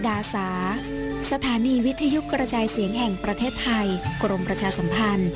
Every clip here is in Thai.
ดาสาสถานีวิทยุกระจายเสียงแห่งประเทศไทยกรมประชาสัมพันธ์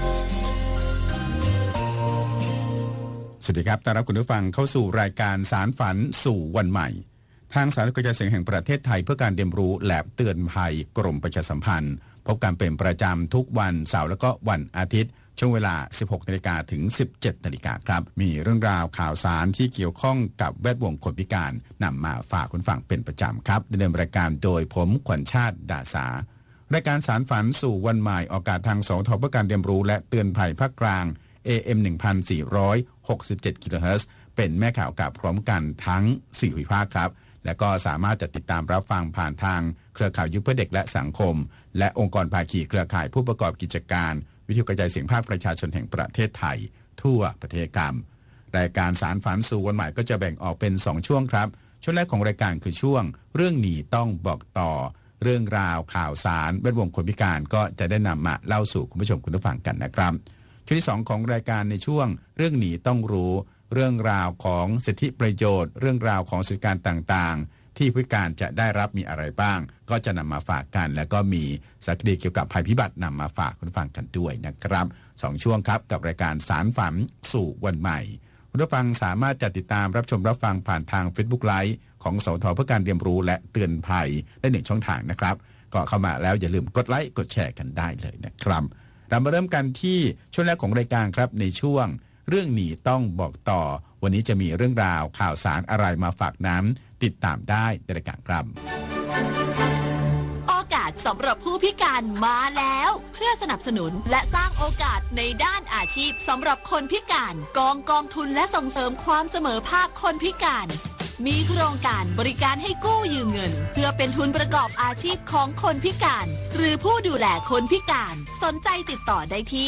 สวัสดีครับต้อนรับคุณผู้ฟังเข้าสู่รายการสารฝันสู่วันใหม่ทางสถานีกระจายเสียงแห่งประเทศไทยเพื่อการเรียนรู้และเตือนภัยกรมประชาสัมพันธ์พบกันเป็นประจำทุกวันเสาร์และก็วันอาทิตย์ช่วงเวลา 16 นาฬิกาถึง 17 นาฬิกาครับมีเรื่องราวข่าวสารที่เกี่ยวข้องกับแวดวงคนพิการนำมาฝากคุณฟังเป็นประจำครับดำเนินรายการโดยผมขวัญชาติดาสารายการสารฝันสู่วันใหม่ออกอากาศทางสท เพื่อการเรียนรู้และเตือนภัยภาคกลาง AM 1467 กิโลเฮิรตซ์เป็นแม่ข่าวกับพร้อมกันทั้ง4ภูมิภาคครับและก็สามารถจะติดตามรับฟังผ่านทางเครือข่ายยุคเพื่อเด็กและสังคมและองค์กรภาคีเครือข่ายผู้ประกอบกิจการวิทยุกระจายเสียงภาคประชาชนแห่งประเทศไทยทั่วประเทศครับรายการสารฝันสู่วันใหม่ก็จะแบ่งออกเป็น2ช่วงครับช่วงแรกของรายการคือช่วงเรื่องหนีต้องบอกต่อเรื่องราวข่าวสารแวดวงคนพิการก็จะได้นำมาเล่าสู่คุณผู้ชมคุณผู้ฟังกันนะครับช่วงที่2ของรายการในช่วงเรื่องหนีต้องรู้เรื่องราวของสิทธิประโยชน์เรื่องราวของสิทธิการต่างๆที่ผู้พิการจะได้รับมีอะไรบ้างก็จะนำมาฝากกันและก็มีสารคดีเกี่ยวกับภัยพิบัตินำมาฝากคุณผู้ฟังกันด้วยนะครับ2ช่วงครับกับรายการสารฝันสู่วันใหม่คุณผู้ฟังสามารถจะติดตามรับชมรับฟังผ่านทาง Facebook Live ของสท เพื่อการเรียนรู้และเตือนภัยได้1ช่องทางนะครับก็เข้ามาแล้วอย่าลืมกดไลค์กดแชร์กันได้เลยนะครับเรามาเริ่มกันที่ช่วงแรกของรายการครับในช่วงเรื่องหนีต้องบอกต่อวันนี้จะมีเรื่องราวข่าวสารอะไรมาฝากน้ำติดตามได้ในรายการครับโอกาสสำหรับผู้พิการมาแล้วเพื่อสนับสนุนและสร้างโอกาสในด้านอาชีพสำหรับคนพิการกองทุนและส่งเสริมความเสมอภาคคนพิการมีโครงการบริการให้กู้ยืมเงินเพื่อเป็นทุนประกอบอาชีพของคนพิการหรือผู้ดูแลคนพิการสนใจติดต่อได้ที่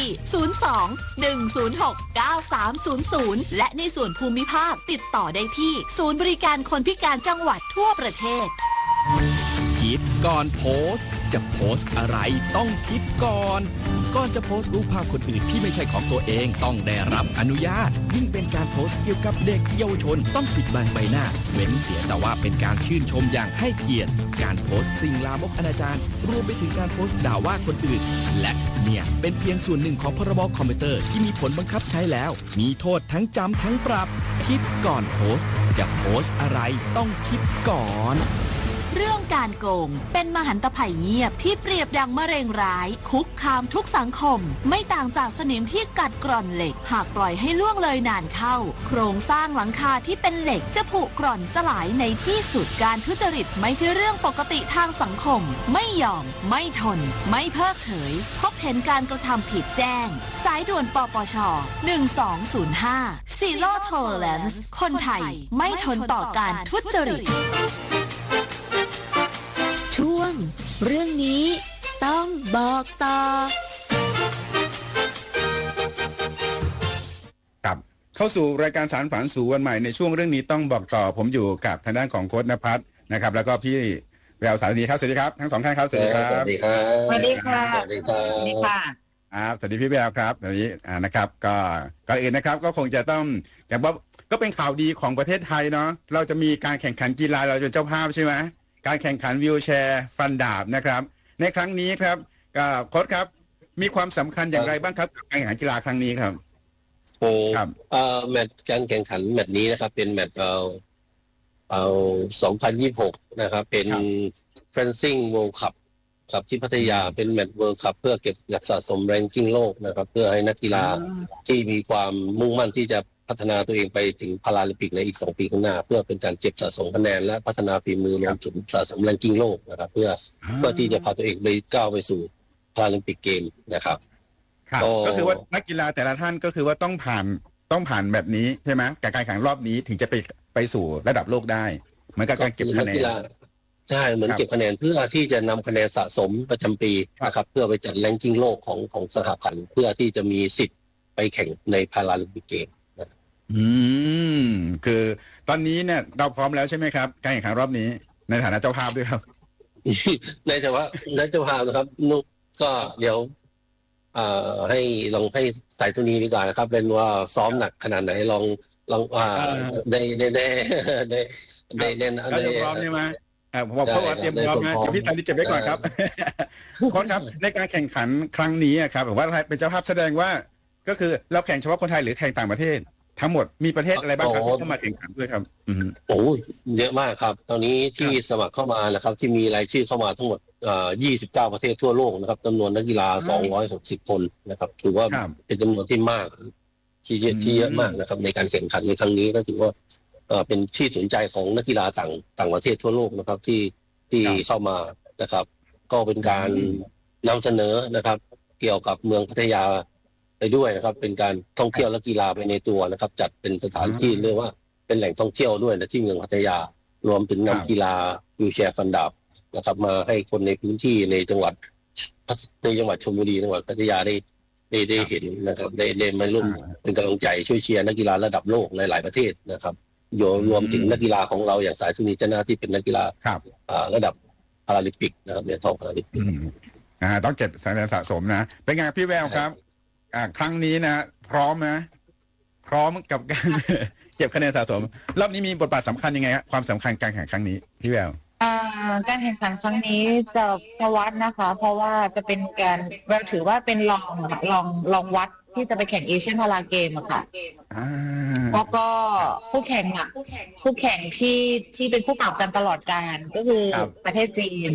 02-106-9300 และในส่วนภูมิภาคติดต่อได้ที่ศูนย์บริการคนพิการจังหวัดทั่วประเทศคิดก่อนโพสต์จะโพสต์อะไรต้องคิดก่อนจะโพสต์รูปภาพคนอื่นที่ไม่ใช่ของตัวเองต้องได้รับอนุญาตยิ่งเป็นการโพสต์เกี่ยวกับเด็กเยาวชนต้องปิดบังใบหน้าเว้นเสียแต่ว่าเป็นการชื่นชมอย่างให้เกียรติการโพสต์สิ่งลามกอนาจารรวมไปถึงการโพสต์ด่าว่าคนอื่นและเนี่ยเป็นเพียงส่วนหนึ่งของพรบคอมพิวเตอร์ที่มีผลบังคับใช้แล้วมีโทษทั้งจำทั้งปรับคิดก่อนโพสต์จะโพสต์อะไรต้องคิดก่อนเรื่องการโกงเป็นมหันตภัยเงียบที่เปรียบดังมะเร็งร้ายคุกคามทุกสังคมไม่ต่างจากสนิมที่กัดกร่อนเหล็กหากปล่อยให้ล่วงเลยนานเข้าโครงสร้างหลังคาที่เป็นเหล็กจะผุกร่อนสลายในที่สุดการทุจริตไม่ใช่เรื่องปกติทางสังคมไม่ยอมไม่ทนไม่เพิกเฉยพบเห็นการกระทำผิดแจ้งสายด่วนปปช1205 Zero Tolerance คนไทยไม่ทนต่อการทุจริตช่วงเรื่องนี้ต้องบอกต่อครับเข้าสู่รายการสารฝันสู่วันใหม่ในช่วงเรื่องนี้ต้องบอกต่อผมอยู่กับทางด้านของโค้ชณภัทรนะครับแล้วก็พี่แววสารณีครับสวัสดีครับทั้งสองท่านครับสวัสดีครับสวัสดีครับสวัสดีค่ะสวัสดีครับสวัสดีค่ะสวัสดีพี่แววครับวันนี้นะครับก็ก่อนอื่นนะครับก็คงจะต้องอย่างว่าก็เป็นข่าวดีของประเทศไทยเนาะเราจะมีการแข่งขันกีฬาเราเป็นเจ้าภาพใช่ไหมการแข่งขันวีลแชร์ฟันดาบนะครับในครั้งนี้ครับโค้ชครับมีความสำคัญอย่างไรบ้างครับกับการแข่งขันกีฬาครั้งนี้ครับครับแมตช์การแข่งขันแมตช์นี้นะครับเป็นแมตช์2026นะครับเป็นเฟนซิ่งเวิลด์คัพครับที่พัทยาเป็นแมตช์เวิลด์คัพเพื่อเก็บหลักสะสมแรงกิ้งโลกนะครับเพื่อให้นักกีฬาที่มีความมุ่งมั่นที่จะพัฒนาตัวเองไปถึงพาราลิมปิกในอีก2 ปีข้างหน้าเพื่อเป็นการเก็บสะสมคะแนนและพัฒนาฝีมือรวมถึงสะสมแรงกิ้งโลกนะครับเพื่อที่จะพาตัวเองไปก้าวไปสู่พาราลิมปิกเกมนะครับก็คือว่านักกีฬาแต่ละท่านก็คือว่าต้องผ่านแบบนี้ใช่ไหมการแข่งขันรอบนี้ถึงจะไปสู่ระดับโลกได้เหมือนกับการเก็บคะแนนใช่เหมือนเก็บคะแนนเพื่อที่จะนำคะแนนสะสมประจำปีนะครับเพื่อไปจัดแรงกิ้งโลกของสหพันธ์เพื่อที่จะมีสิทธิ์ไปแข่งในพาราลิมปิกเกมคือตอนนี้เนี่ยเราพร้อมแล้วใช่ไหมครับการแข่งขันรอบนี้ในฐานะเจ้าภาพด้วยครับในแต่ว่าในเจ้าภาพนะครับนุกก็เดี๋ยวให้ลองให้สายทุนีดีกว่านะครับเป็นว่าซ้อมหนักขนาดไหนลองได้เราจะพร้อมใช่ไหมผมบอกเขาว่าเตรียมพร้อมนะเดี๋ยวพี่ตาลีเก็บไว้ก่อนครับโค้ชครับในการแข่งขันครั้งนี้ครับผมว่าเป็นเจ้าภาพแสดงว่าก็คือเราแข่งเฉพาะคนไทยหรือแข่งต่างประเทศทั้งหมดมีประเทศอะไรบ้างครับที่เข้ามาแข่งขันด้วยครับโอ้เยอะมากครับตอนนี้ที่สมัครเข้ามานะครับที่มีรายชื่อเข้ามาทั้งหมด29 ประเทศทั่วโลกนะครับจำนวนนักกีฬา260 คนนะครับถือว่าเป็นจำนวนที่มากที่เยอะมากนะครับในการแข่งขันในครั้งนี้ก็ถือว่าเป็นที่สนใจของนักกีฬาต่างประเทศทั่วโลกนะครับที่เข้ามานะครับก็เป็นการนำเสนอนะครับเกี่ยวกับเมืองพัทยาไปด้วยนะครับเป็นการท่องเที่ยวและกีฬาไปในตัวนะครับจัดเป็นสถานที่เรียกว่าเป็นแหล่งท่องเที่ยวด้วยนะที่เมืองพัทยารวมถึงนำกีฬาวีลแชร์ฟันดาบนะครับมาให้คนในพื้นที่ในจังหวัดชลบุรีจังหวัดพัทยาได้เห็นนะครับได้มาร่วมเป็นกำลังใจช่วยเชียร์นักกีฬาระดับโลกหลายๆประเทศนะครับรวมถึงนักกีฬาของเราอย่างสายสุนีจนาที่เป็นนักกีฬาระดับพาราลิมปิกนะครับเหรียญทองพาราลิมปิกต้องเก็บสะสมนะเป็นไงพี่แววครับครั้งนี้นะพร้อมนะพร้อมกับการเก็บคะแนนสะสมรอบนี้มีบทบาทสำคัญยังไงครับความสำคัญการแข่งครั้งนี้พี่แววการแข่งขันครั้งนี้จะวัดนะคะเพราะว่าจะเป็นการเราถือว่าเป็นลองวัดที่จะไปแข่งเอเชียนพาราเกมอะค่ะแล้วก็ผู้แข่งที่เป็นผู้ปรับกันตลอดการก็คือประเทศจีน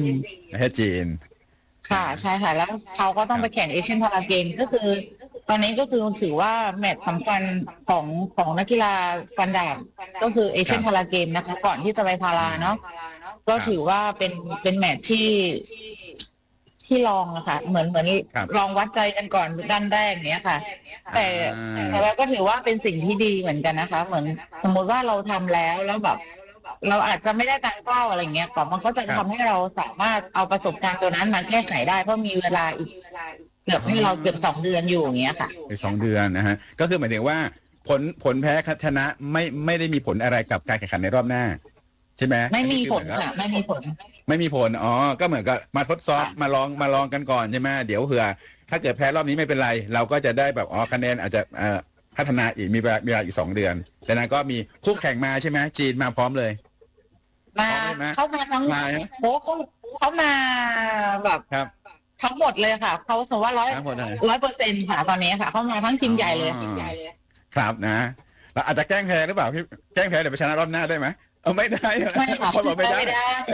ค่ะใช่ค่ะแล้วเขาก็ต้องไปแข่งเอเชียนพาราเกมก็คือตอนนี้ก็คือถือว่าแมตช์สำคัญของนักกีฬาฟันดาบก็คือเอเชียนพาราเกมนะคะก่อนที่จะไปพาราเนาะก็ถือว่าเป็นแมตช์ที่ลองนะคะเหมือนลองวัดใจกันก่อนด้านแรกเนี้ยค่ะแต่ว่าก็ถือว่าเป็นสิ่งที่ดีเหมือนกันนะคะเหมือนสมมติว่าเราทำแล้วแบบเราอาจจะไม่ได้ตามเป้าอะไรเงี้ยแต่มันก็จะทำให้เราสามารถเอาประสบการณ์ตัวนั้นมาแก้ไขได้เพราะมีเวลาอีกเกือบให้เราเกือบ2 เดือนอยู่อย่างเงี้ยค่ะ 2 เดือนนะฮะก็คือหมายถึงว่าผลแพ้ชนะไม่ได้มีผลอะไรกับการแข่งขันในรอบหน้าใช่ไหมไม่มีผลค่ะไม่มีผลก็เหมือนกับมาทดสอบมาลองกันก่อนใช่ไหมเดี๋ยวเผื่อถ้าเกิดแพ้รอบนี้ไม่เป็นไรเราก็จะได้แบบคะแนนอาจจะพัฒนาอีกมีเวลาอีก2 เดือนแต่นั้นก็มีคู่แข่งมาใช่ไหมจีนมาพร้อมเลยเข้ามาทั้งเขามาแบบทั้งหมดเลยค่ะเขาสมมติว่า100%ค่ะตอนนี้ค่ะเข้ามาทั้งทีมใหญ่เลยครับนะแล้วอาจจะแกล้งแพ้หรือเปล่าพี่แกล้งแพ้เดี๋ยวไปชนะรอบหน้าได้ไหมไม่ได้คนบอกไม่ได้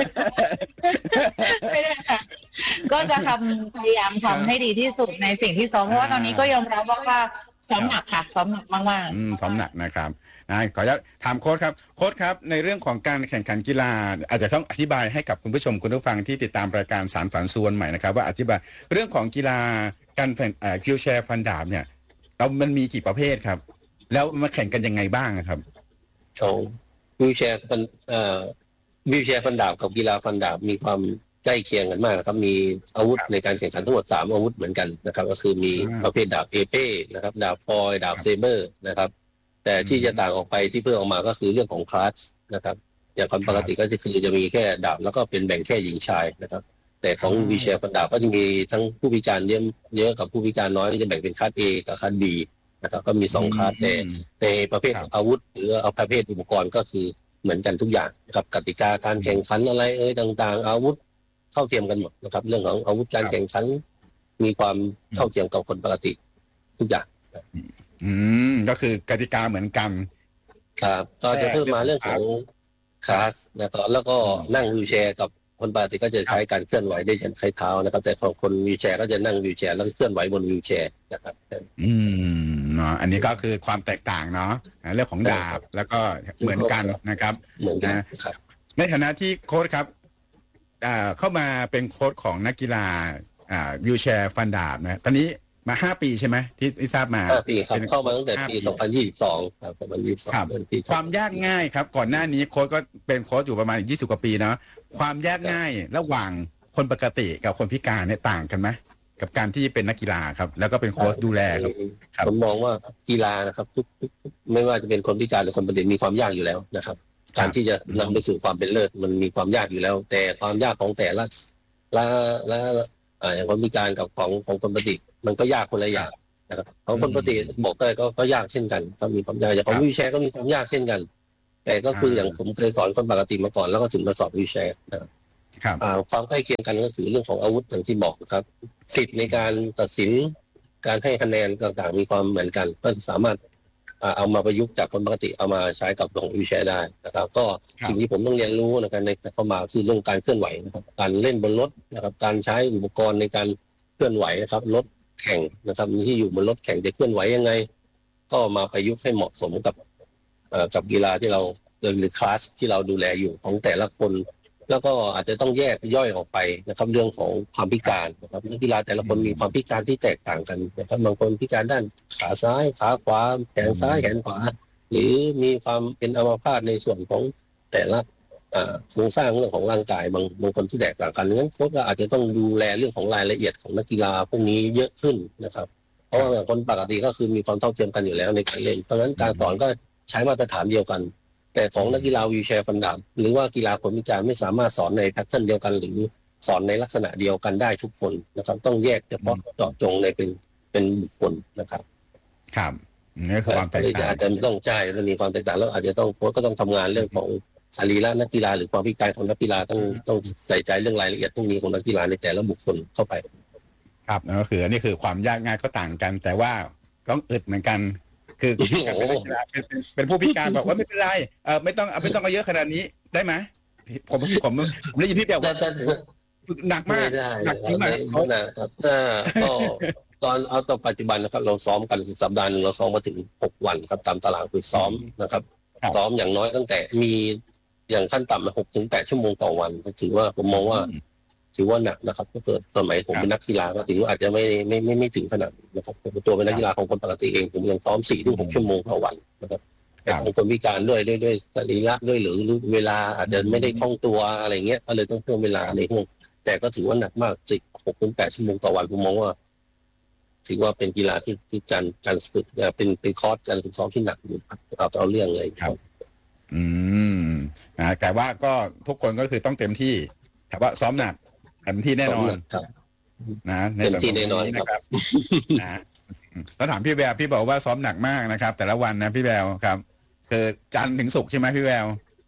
ค่ะก็จะพยายามทำให้ดีที่สุดในสิ่งที่ซ้อมเพราะว่าตอนนี้ก็ยอมรับว่าซ้อมหนักค่ะซ้อมหนักมากๆซ้อมหนักนะครับขออนุญาตถามโค้ชครับในเรื่องของการแข่งขันกีฬาอาจจะต้องอธิบายให้กับคุณผู้ชมคุณผู้ฟังที่ติดตามรายการสารฝันส่วนใหม่นะครับว่าอธิบายเรื่องของกีฬาการแข่งวีลแชร์ฟันดาบเนี่ยมันมีกี่ประเภทครับแล้วมาแข่งกันยังไงบ้างครับวีลแชร์ฟันดาบกับกีฬาฟันดาบมีความใกล้เคียงกันมากนะครับมีอาวุธในการแข่งขันทั้งหมด3 อาวุธเหมือนกันนะครับก็คือมีประเภทดาบเอเป้นะครับดาบฟอยดาบเซเบอร์นะครับแต่ที่จะต่างออกไปที่เพิ่มออกมาก็คือเรื่องของคลาสนะครับอย่างคนปกติก็จะมีแค่ดาบแล้วก็เป็นแบ่งแค่หญิงชายนะครับแต่ของวีลแชร์ฟันดาบก็จะมีทั้งผู้พิการเยอะกับผู้พิการน้อยที่จะแบ่งเป็นคลาส A กับคลาส B นะครับก็มี2 คลาสแต่ในประเภทอาวุธหรือเอาประเภทอุปกรณ์ก็คือเหมือนกันทุกอย่างนะครับกติกาการแข่งขันอะไรต่างๆอาวุธเท่าเทียมกันหมดนะครับเรื่องของอาวุธการแข่งขันมีความเท่าเทียมกับคนปกติทุกอย่างก็คือกติกาเหมือนกันครับก็จะเพิ่มมาเรื่องของคลาสนะครับแล้วก็นั่งวีลแชร์กับคนปกติก็จะใช้การเคลื่อนไหวได้ใช้เท้านะครับแต่ของคนวีลแชร์ก็จะนั่งวีลแชร์แล้วเคลื่อนไหวบนวีลแชร์นะครับอันนี้ก็คือความแตกต่างเนาะเรื่องของดาบแล้วก็เหมือนกันนะครับในฐานะที่โค้ชครับเข้ามาเป็นโค้ชของนักกีฬาวีลแชร์ฟันดาบนะตอนนี้มา5 ปีใช่ไหมที่ทราบมา 5 ปีครับเข้ามาตั้งแต่ปี2022ครับ2022 ความยากง่ายครับก่อนหน้านี้โค้ชก็เป็นโค้ชอยู่ประมาณ20 กว่าปีเนาะความยากง่ายระหว่างคนปกติกับคนพิการเนี่ยต่างกันไหมกับการที่เป็นนักกีฬาครับแล้วก็เป็นโค้ชดูแลครับผมมองว่ากีฬานะครับทุกไม่ว่าจะเป็นคนพิการหรือคนปกติมีความยากอยู่แล้วนะครับการที่จะนำไปสู่ความเป็นเลิศมันมีความยากอยู่แล้วแต่ความยากของแต่ละอย่างคนพิการกับของคนปกติมันก็ยากคนละอย่างนะครับของคนปกติบอกได้ก็ยากเช่นกันก็มีความยากอย่างของวีลแชร์ก็มีความยากเช่นกันแต่ก็คืออย่างผมเคยสอนคนปกติมาก่อนแล้วก็ถึงมาสอบวีลแชร์นะครับครับความใกล้เคียงกันก็คือเรื่องของอาวุธอย่างที่บอกนะครับสิทธิ์ในการตัดสินการให้คะแนนต่างๆมีความเหมือนกันก็สามารถเอามาประยุกต์จากคนปกติเอามาใช้กับของวิวแชร์ได้นะครับก็สิ่งที่ผมต้องเรียนรู้นะครับในเข้ามาคือเรื่องการเคลื่อนไหวนะครับการเล่นบนรถนะครับการใช้อุปกรณ์ในการเคลื่อนไหวนะครับรถแข่งนะครับที่อยู่บนรถแข่งจะเคลื่อนไหวยังไงก็มาประยุกต์ให้เหมาะสมกับกีฬาที่เราหรือคลาสที่เราดูแลอยู่ของแต่ละคนแล้วก็อาจจะต้องแยกย่อยออกไปนะครับเรื่องของความพิการนะครับนักกีฬาแต่ละคนมีความพิการที่แตกต่างกันนะครับบางคนพิการด้านขาซ้ายขาขวาแขนซ้ายแขนขวาหรือมีความเป็นอัมพาตในส่วนของแต่ละโครงสร้างเรื่องของร่างกายบางคนที่แตกต่างกันงั้นโค้ชก็อาจจะต้องดูแลเรื่องของรายละเอียดของนักกีฬาพวกนี้เยอะขึ้นนะครับเพราะว่าคนปกติก็คือมีความเท่าเทียมกันอยู่แล้วในการเล่นเพราะฉะนั้นการสอนก็ใช้มาตรฐานเดียวกันแต่ของนักกีฬาวีลแชร์ฟันดาบหรือว่ากีฬาคนพิการไม่สามารถสอนในแพทเทิร์นเดียวกันหรือสอนในลักษณะเดียวกันได้ทุกคนนะครับต้องแยกเฉพาะเจาะจงในเป็นบุคคลนะครับครับนี่คือความแตกต่างอาจจะต้องใช่จะมีความแตกต่างแล้วอาจจะต้องโค้ชก็ต้องทำงานเรื่องของสรีระนักกีฬาหรือความพิการของนักกีฬาต้องใส่ใจเรื่องรายละเอียดพวกนี้ของนักกีฬาในแต่ละบุคคลเข้าไปครับนั่นก็คือนี่คือความยากง่ายก็ต่างกันแต่ว่าต้องอึดเหมือนกันคือเป็นผู้พิการบอกว่าไม่เป็นไรไม่ต้องเอาเยอะขนาดนี้ได้ไหมผมได้ยินพี่เปียวหนักมากหนักจริงมากก็ตอนปัจจุบันนะครับเราซ้อมกันสัปดาห์นึงเราซ้อมมาถึง6 วันครับตามตารางคือซ้อมนะครับซ้อมอย่างน้อยตั้งแต่มีอย่างขั้นต่ำ6 ถึง 8 ชั่วโมงต่อวันถือว่าผมมองว่าถือว่าหนักนะครับถ้าเกิดสมัยผมเป็นนักกีฬาก็ถือว่าอาจจะไม่ถึงขนาดนะครับตัวเป็นนักกีฬาของคนปกติเองผมยังซ้อม4 ถึง 6 ชั่วโมงต่อวันนะครับแต่ของคนพิการด้วยสรีระด้วยหรือเวลาอาจจะไม่ได้คล่องตัวอะไรเงี้ยก็เลยต้องเพิ่มเวลาในห่วงแต่ก็ถือว่าหนักมาก6 ถึง 8 ชั่วโมงต่อวันผมมองว่าถือว่าเป็นกีฬาที่การฝึกเป็นคอร์สการฝึกซ้อมที่หนักอยู่เอาเรื่องเลยครับแต่ว่าก็ทุกคนก็คือต้องเต็มที่แต่ว่าซ้อมหนักเต็มที่แน่นอนนะในส่วนของนี้นะครับนะแล้วถามพี่แววพี่บอกว่าซ้อมหนักมากนะครับแต่ละวันนะพี่แววครับคือจันทร์ถึงศุกร์ใช่ไหมพี่แวว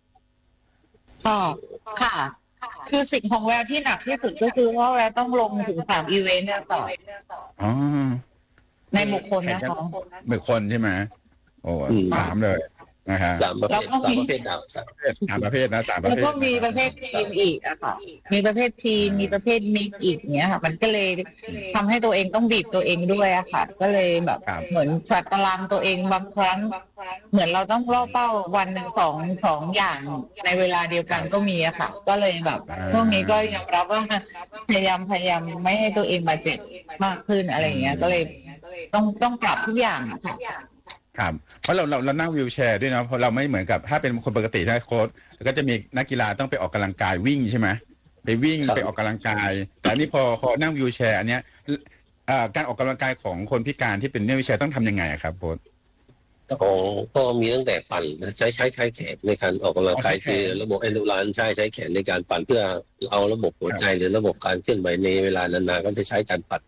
ค่ะคือสิ่งของแววที่หนักที่สุดก็คือว่าแววต้องลงถึง3 อีเวนต์ต่อในบุคคลนะคะบุคคลใช่ไหมโอ้3เลยนะฮะ 3 ประเภท3 ประเภทนะ 3 ประเภทแล้วก็มีประเภททีมอีกอะค่ะมีประเภททีมมีประเภทมิกอีกเนี้ยค่ะมันก็เลยทำให้ตัวเองต้องบีบตัวเองด้วยอะค่ะก็เลยแบบเหมือนจัดตารางตัวเองบางครั้งเหมือนเราต้องล่อเป้าวันหนึ่งสองอย่างในเวลาเดียวกันก็มีอะค่ะก็เลยแบบพวกนี้ก็ยอมรับว่าพยายามไม่ให้ตัวเองบาดเจ็บมากขึ้นอะไรเงี้ยก็เลยต้องปรับทุกอย่างค่ะครับเพราะเรานั่งวีลแชร์ด้วยนะเพราะเราไม่เหมือนกับถ้าเป็นคนปกติถ้าโค้ชก็จะมีนักกีฬาต้องไปออกกำลังกายวิ่งใช่ไหมไปวิ่งไปออกกำลังกายแต่นี่พอนั่งวีลแชร์อันเนี้ยการออกกำลังกายของคนพิการที่เป็นวีลแชร์ต้องทำยังไงครับโค้ชก็มีตั้งแต่ปั่นใช้แขนในการออกกำลังกายคือระบบเอนดูรานใช้แขนในการปั่นเพื่อเอาระบบหัวใจหรือระบบการเคลื่อนไหวในเวลานานๆก็จะใช้การปั่น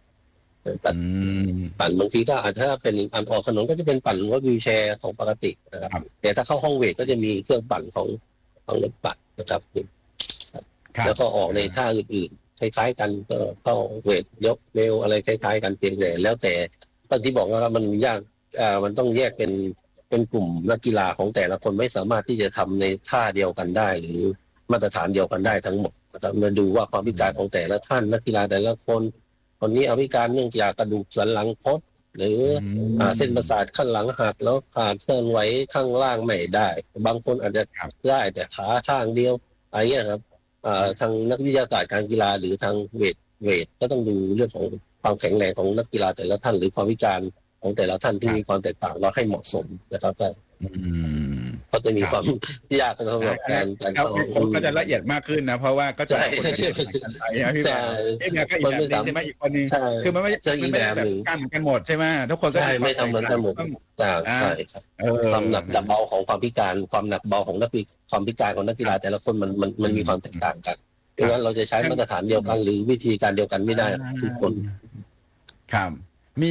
ปั่นบางทีก็อาจจะถ้าเป็นออกถนนก็จะเป็นปั่นรถวีลแชร์ของปกตินะครับแต่ถ้าเข้าห้องเวทก็จะมีเครื่องปั่นของรถปั่นนะครับแล้วก็ออกในท่าอื่นๆคล้ายๆกันก็เข้าเวทยกเร็วอะไรคล้ายๆกันเพียงแต่แล้วแต่ตอนที่บอกว่ามันยากมันต้องแยกเป็นกลุ่มนักกีฬาของแต่ละคนไม่สามารถที่จะทำในท่าเดียวกันได้หรือมาตรฐานเดียวกันได้ทั้งหมดนะครับมาดูว่าความพิการของแต่ละท่านนักกีฬาแต่ละคนนี้พิการเนื่องจากกระดูกสันหลังคดหรือเส้นประสาทข้างหลังหักแล้วขาดเคลื่อนไหวข้างล่างไม่ได้บางคนอาจจะได้แต่ขาข้างเดียวอะไรเงี้ยครับทางนักวิทยาศาสตร์การกีฬาหรือทางเวทก็ต้องดูเรื่องของความแข็งแรงของนักกีฬาแต่ละท่านหรือความพิการของแต่ละท่านที่มีความแตกต่างเราให้เหมาะสมนะครับก็จะมีความยากสำหรับการผมก็จะละเอียดมากขึ้นนะเพราะว่าก็จะคนละเอียดกันไปนะพี่แบบเนี่ยก็อีกแบบนึงใช่ไหมอีกคนนึงคือมันไม่ได้แบบกันหมดใช่ไหมทุกคนก็ไม่ทำเหมือนกันหมดใช่ครับความหนักเบาของความพิการความหนักเบาของความพิการของนักกีฬาแต่ละคนมันมีความแตกต่างกันเพราะฉะนั้นเราจะใช้มาตรฐานเดียวกันหรือวิธีการเดียวกันไม่ได้ทุกคนครับ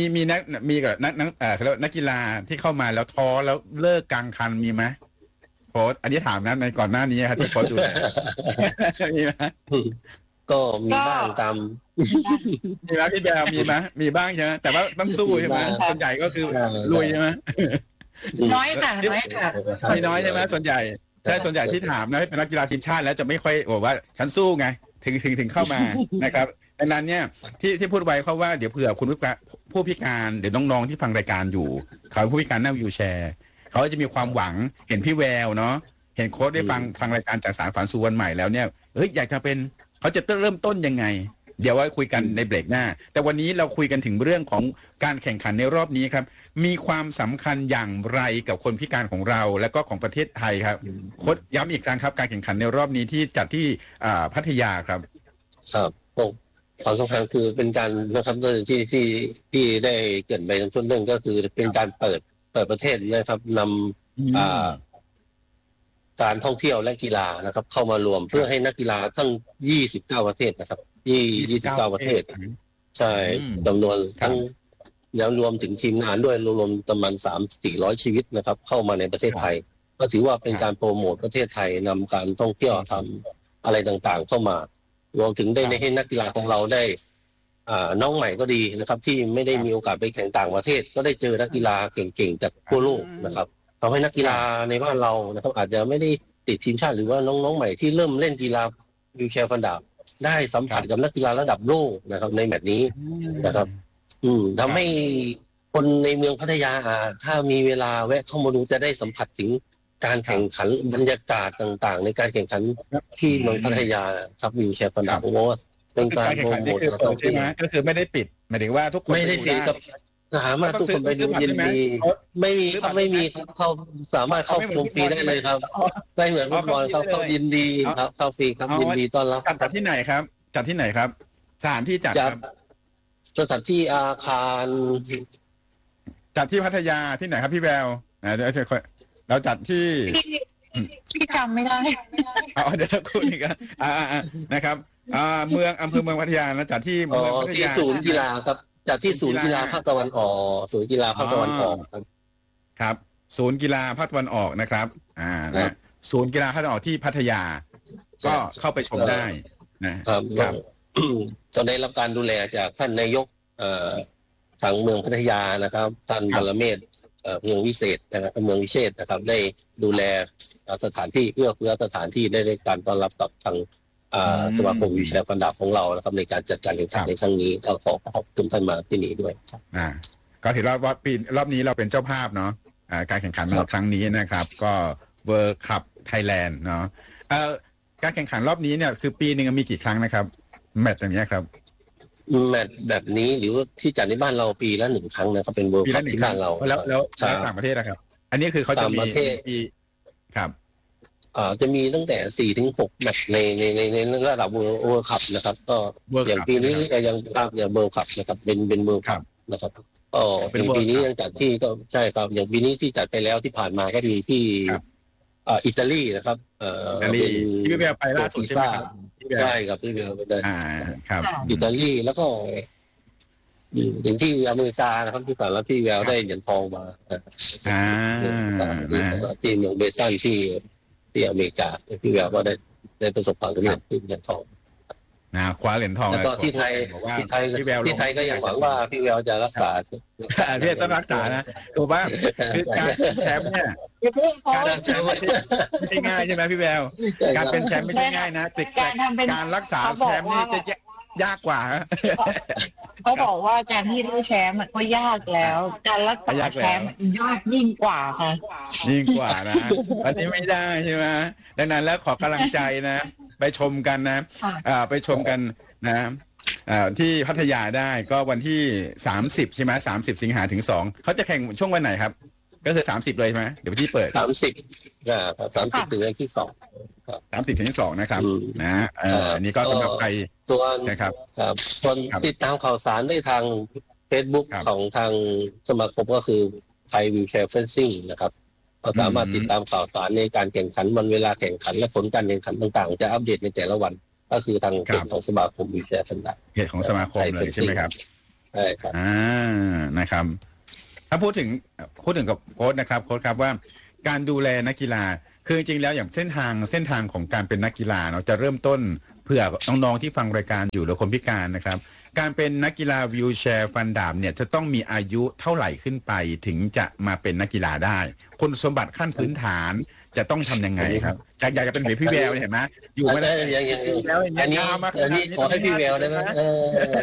มีกับนักกีฬาที่เข้ามาแล้วท้อแล้วเลิกกลางคันมีไหมโค้ชอันนี้ถามนะในก่อนหน้านี้ครับที่โค้ชดูแลมีไหมก็มีบ้างตามมีไหมพี่แบลมีไหมมีบ้างใช่ไหมแต่ว่าต้องสู้ใช่ไหมมีบ้างส่วนใหญ่ก็คือลุยใช่ไหมน้อยค่ะน้อยค่ะมีน้อยใช่ไหมส่วนใหญ่ใช่ส่วนใหญ่ที่ถามนะเป็นนักกีฬาทีมชาติแล้วจะไม่ค่อยบอกว่าฉันสู้ไงถึงเข้ามา นะครับดังนั้นเนี่ยที่พูดไว้เขาว่าเดี๋ยวเผื่อคุณผู้พิการเดี๋ยวน้องๆที่ฟังรายการอยู่เขาผู้พิการนั่งวิวแชร์เขาจะมีความหวังเห็นพี่แววเนาะเห็นโค้ชได้ฟังรายการจากสารฝันสู่วันใหม่แล้วเนี่ยอยากจะเป็นเขาจะเริ่มต้นยังไงเดี๋ยวว่าคุยกันในเบรกหน้าแต่วันนี้เราคุยกันถึงเรื่องของการแข่งขันในรอบนี้ครับมีความสำคัญอย่างไรกับคนพิการของเราและก็ของประเทศไทยครับโค้ชย้ำอีกครั้งครับการแข่งขันในรอบนี้ที่จัดที่พัทยาครับครับความสำคัญคือเป็นการนะครับที่ได้เกิดไปในช่วงเรื่องก็คือเป็นการเปิดประเทศนะครับนำการท่องเที่ยวและกีฬานะครับ เข้ามารวมเพื่อให้นักกีฬาทั้ง29ประเทศนะครับ29ประเทศใช่จำนวนทั้งแล้วรวมถึงทีมงานด้วยรวมประมาณ300-400ชีวิตนะครับเข้ามาในประเทศไทยก็ถือว่าเป็นการโปรโมทประเทศไทยนำการท่องเที่ยวทำอะไรต่างๆเข้ามารวมถึงได้ให้นักกีฬาของเราได้น้องใหม่ก็ดีนะครับที่ไม่ได้มีโอกาสไปแข่งต่างประเทศก็ได้เจอนักกีฬาเก่งๆจากทั่วโลกนะครับทำให้นักกีฬาในบ้านเรานะครับอาจจะไม่ได้ติดทีมชาติหรือว่าน้องๆใหม่ที่เริ่มเล่นกีฬาวีลแชร์ฟันดาบได้สัมผัสกับนักกีฬาระดับโลกนะครับในแมตช์นี้นะครับทำให้คนในเมืองพัทยาถ้ามีเวลาแวะเข้ามาดูจะได้สัมผัสถึงการแข่งขันบรรยากาศต่างๆในการแข่งขันที่เมืองพัทยาครับวีลแชร์ฟันดาบผมว่าเป็นการโปรโมทใช่ไหมก็คือไม่ได้ปิดหมายถึงว่าทุกคนไม่ได้ปิดครับสามารถทุกคนไปดูยินดีไม่มีครับเขาสามารถเข้าชมฟรีได้เลยครับไม่เหมือนฟุตบอลเขายินดีครับเข้าฟรีครับยินดีต้อนรับจัดที่ไหนครับจัดที่ไหนครับสถานที่จัดครับจัดที่อาคารจัดที่พัทยาที่ไหนครับพี่แววเดี๋ยวเราจัดที่พี่จำไม่ได้เดี๋ยวจะคุยกันนะครับอำเภอเมืองพัทยานะจัดที่เมืองพัทยาศูนย์กีฬาครับจัดที่ศูนย์กีฬาภาคตะวันออกศูนย์กีฬาภาคตะวันออกครับศูนย์กีฬาภาคตะวันออกนะครับนะศูนย์กีฬาภาคตะวันออกที่พัทยาก็เข้าไปชมได้นะครับจะได้รับการดูแลจากท่านนายกทางเมืองพัทยานะครับท่านปรเมศเมืองวิเศษนะครับเมืองวิเชษนะครับได้ดูแลสถานที่เอื้อเฟื้อสถานที่ได้การต้อนรับกับทางสมาคมวีลแชร์ฟันดาบของเรานะครับในการจัดการแข่งขันในครั้งนี้ก็ขอขอบคุณท่านมาที่นี่ด้วยก็ถือว่ารอบนี้เราเป็นเจ้าภาพเนาะการแข่งขันในครั้งนี้นะครับก็ World Cup Thailand เนาะการแข่งขันรอบนี้เนี่ยคือปีหนึ่งมีกี่ครั้งนะครับแมตช์อย่างเงี้ยครับแมตช์แบบนี้หรือว่าที่จัดในบ้านเราปีละ1 ครั้งนะครับเป็น World Cup ที่บ้านเราแล้วต่างประเทศนะครับอันนี้คือเขาจะมีปีครับจะมีตั้งแต่4-6แมตช์ในระดับเวิลด์คัพนะครับก็อย่างปีนี้ยังอย่างเวิลด์คัพนะครับเป็นเวิลด์คัพนะครับก็เป็นปีนี้ยังจัดที่ก็ใช่ครับอย่างปีนี้ที่จัดไปแล้วที่ผ่านมาก็มีที่อิตาลีนะครับที่พี่แววไปล่าสุดใช่ไหมครับใช่ครับพี่แววไปได้ครับอิตาลีแล้วก็อย่างที่อเมริกานะครับที่ผ่านแล้วพี่แววได้เหรียญทองมาที่เมืองเบสันที่อเมริกาพี่แววก็ได้ประสบความสำเร็จที่เหรียญทองคว้าเหรียญทองแล้วก็ที่ไทยก็ยังหวังว่าพี่แววจะรักษาพี่ต้องรักษานะถูกป่ะคือการแชมป์เนี่ยการเป็นแชมป์ไม่ใช่ง่ายใช่ไหมพี่แววการเป็นแชมป์ไม่ใช่ง่ายนะแต่การรักษาแชมป์นี่จะยากกว่าเขาบอกว่าการที่ได้แชมป์ก็ยากแล้วการรักษาแชมป์ยากยิ่งกว่าค่ะยิ่งกว่านะอันนี้ไม่ได้ใช่ไหมดังนั้นแล้วขอกำลังใจนะไปชมกันนะไปชมกันนะที่พัทยาได้ก็วันที่30ใช่ไหม30 สิงหาถึง2เขาจะแข่งช่วงวันไหนครับก็คือ30เลยใช่ไหมเดี๋ยวที่เปิด 30ถึงวันที่2 30ถึง2นะครับนะนี่ก็สำหรับใครส่วนนะครับคนติดตามข่าวสารได้ทาง Facebook ของทางสมาคมก็คือไทยวีลแชร์เฟนซิ่งนะครับก็สามารถติดตามข่าวสารในการแข่งขันวันเวลาแข่งขันและผลการแข่งขันต่างๆจะอัปเดตในแต่ละวันก็คือทางเพจของสมาคมวีลแชร์ฟันดาบเพจของสมาคมเลยใช่ไหมครับใช่ครับนะครับถ้าพูดถึงกับโค้ชนะครับโค้ชครับว่าการดูแลนักกีฬาคือจริงๆแล้วอย่างเส้นทางของการเป็นนักกีฬาเนาะจะเริ่มต้นเพื่อน้องๆที่ฟังรายการอยู่หรือคนพิการนะครับการเป็นนักกีฬาวีลแชร์ฟันดาบเนี่ยจะต้องมีอายุเท่าไหร่ขึ้นไปถึงจะมาเป็นนักกีฬาได้คุณสมบัติขั้นพื้นฐานจะต้องทำยังไงครับอยากจะเป็นเหมือนพี่แววเห็นไหมอยู่มาได้อันนี้ขอให้พี่แววได้ไหม